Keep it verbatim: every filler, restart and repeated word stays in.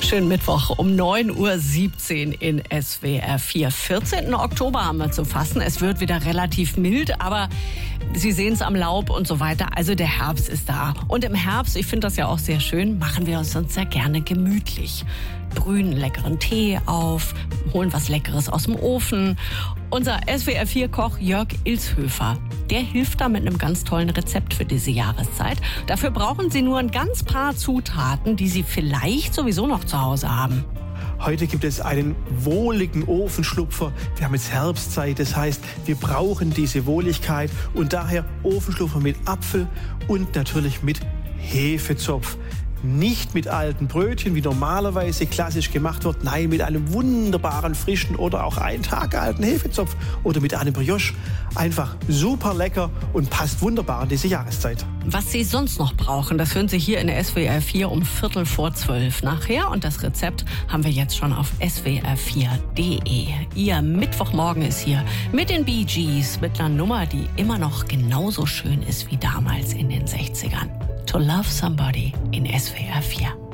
Schönen Mittwoch um neun Uhr siebzehn in S W R vier. vierzehnten Oktober haben wir zu fassen. Es wird wieder relativ mild, aber Sie sehen es am Laub und so weiter. Also der Herbst ist da. Und im Herbst, ich finde das ja auch sehr schön, machen wir uns sonst sehr gerne gemütlich. Brühen leckeren Tee auf, holen was Leckeres aus dem Ofen. Unser S W R vier Koch Jörg Ilshöfer, der hilft da mit einem ganz tollen Rezept für diese Jahreszeit. Dafür brauchen Sie nur ein ganz paar Zutaten, die Sie vielleicht sowieso noch zu Hause haben. Heute gibt es einen wohligen Ofenschlupfer. Wir haben jetzt Herbstzeit, das heißt, wir brauchen diese Wohligkeit und daher Ofenschlupfer mit Apfel und natürlich mit Hefezopf. Nicht mit alten Brötchen, wie normalerweise klassisch gemacht wird. Nein, mit einem wunderbaren, frischen oder auch einen Tag alten Hefezopf oder mit einem Brioche. Einfach super lecker und passt wunderbar in diese Jahreszeit. Was Sie sonst noch brauchen, das hören Sie hier in der S W R vier um Viertel vor zwölf nachher. Und das Rezept haben wir jetzt schon auf S W R vier Punkt de. Ihr Mittwochmorgen ist hier mit den Bee Gees, mit einer Nummer, die immer noch genauso schön ist wie damals in den sechzigern. To Love Somebody in S W R vier.